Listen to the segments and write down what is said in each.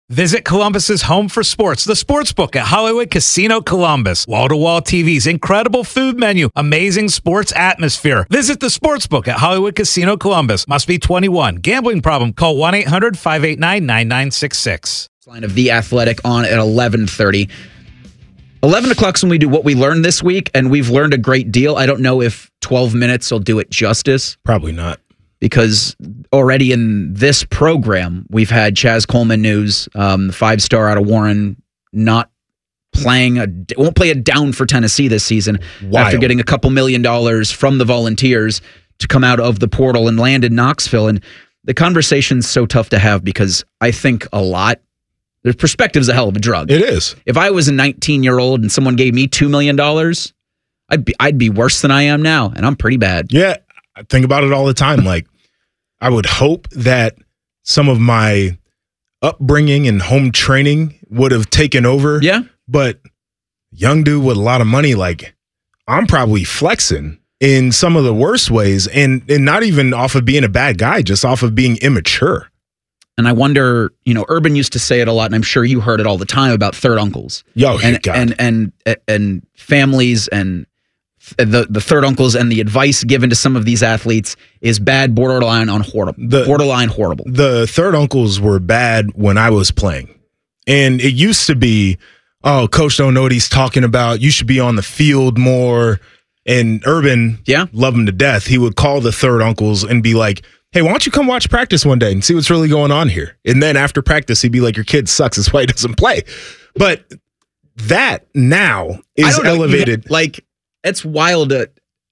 Visit Columbus's home for sports, the Sportsbook at Hollywood Casino Columbus. Wall-to-wall TVs, incredible food menu, amazing sports atmosphere. Visit the Sportsbook at Hollywood Casino Columbus. Must be 21. Gambling problem? Call 1-800-589-9966. Line of The Athletic on at 11:30. 11 o'clock's when we do what we learned this week, and we've learned a great deal. I don't know if 12 minutes will do it justice. Probably not. Because already in this program, we've had Chaz Coleman news, five-star out of Warren, not playing, won't play it down for Tennessee this season after getting a couple $1 million from the Volunteers to come out of the portal and land in Knoxville. And the conversation's so tough to have because I think a lot. The perspective's a hell of a drug. It is. If I was a 19-year-old and someone gave me $2 million, I'd be worse than I am now, and I'm pretty bad. Yeah. I think about it all the time. Like, I would hope that some of my upbringing and home training would have taken over. Yeah. But young dude with a lot of money, like, I'm probably flexing in some of the worst ways and not even off of being a bad guy, just off of being immature. And I wonder, Urban used to say it a lot, and I'm sure you heard it all the time about third uncles. And families and the third uncles and the advice given to some of these athletes is bad, borderline horrible. The third uncles were bad when I was playing. And it used to be, oh, coach don't know what he's talking about. You should be on the field more. And Urban, love him to death. He would call the third uncles and be like, hey, why don't you come watch practice one day and see what's really going on here? And then after practice, he'd be like, your kid sucks. That's why he doesn't play. But that now is elevated. It's wild to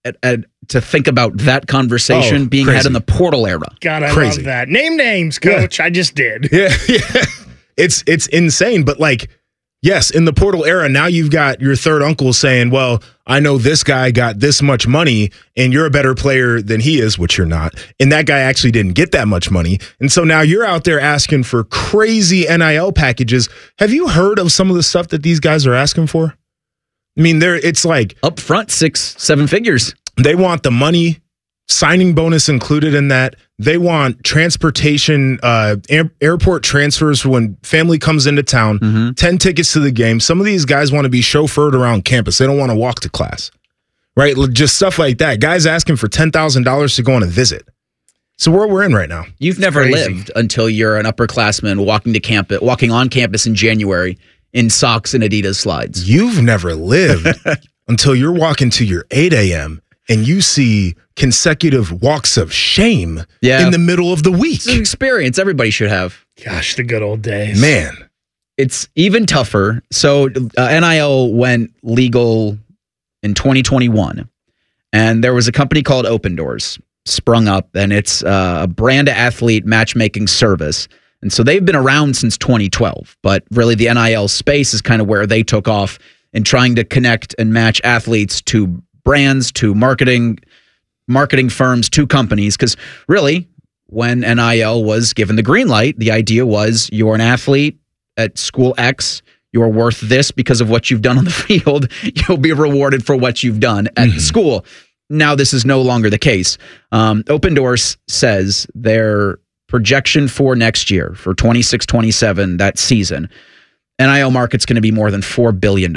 think about that conversation being had in the portal era. God, I love that. Name names, coach. I just did. Yeah. It's insane. But yes, in the portal era, now you've got your third uncle saying, well, I know this guy got this much money and you're a better player than he is, which you're not. And that guy actually didn't get that much money. And so now you're out there asking for crazy NIL packages. Have you heard of some of the stuff that these guys are asking for? I mean, it's like up front, 6-7 figures. They want the money, signing bonus included in that. They want transportation, airport transfers for when family comes into town, 10 tickets to the game. Some of these guys want to be chauffeured around campus. They don't want to walk to class, right? Just stuff like that. Guys asking for $10,000 to go on a visit. So where we're in right now. You've never lived until you're an upperclassman walking on campus in January in socks and Adidas slides. You've never lived until you're walking to your 8 a.m. and you see consecutive walks of shame in the middle of the week. It's an experience everybody should have. Gosh, the good old days. Man. It's even tougher. So NIL went legal in 2021, and there was a company called Open Doors sprung up, and it's a brand athlete matchmaking service. And so they've been around since 2012, but really the NIL space is kind of where they took off in trying to connect and match athletes to brands, to marketing firms, to companies. Because really, when NIL was given the green light, the idea was you're an athlete at school X, you're worth this because of what you've done on the field. You'll be rewarded for what you've done at the school. Now this is no longer the case. Open Doors says their projection for next year, for 26-27, that season, NIL market's going to be more than $4 billion.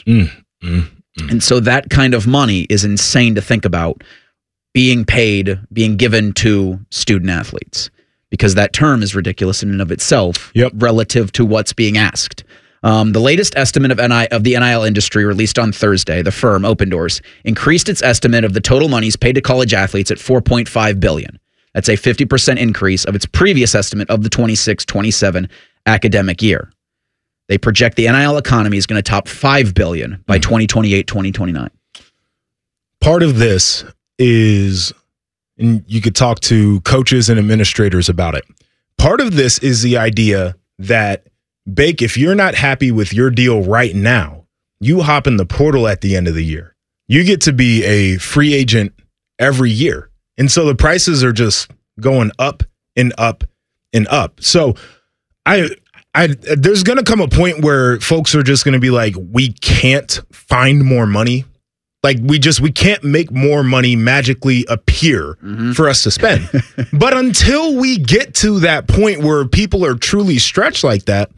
And so that kind of money is insane to think about being paid, being given to student athletes, because that term is ridiculous in and of itself relative to what's being asked. The latest estimate of the NIL industry released on Thursday, the firm Open Doors increased its estimate of the total monies paid to college athletes at $4.5 billion. That's a 50% increase of its previous estimate of the 26-27 academic year. They project the NIL economy is going to top $5 billion by 2028-2029. Part of this is, and you could talk to coaches and administrators about it. Part of this is the idea that, Bake, if you're not happy with your deal right now, you hop in the portal at the end of the year. You get to be a free agent every year. And so the prices are just going up and up and up. So there's going to come a point where folks are just going to be like, we can't find more money. Like we can't make more money magically appear for us to spend. But until we get to that point where people are truly stretched like that,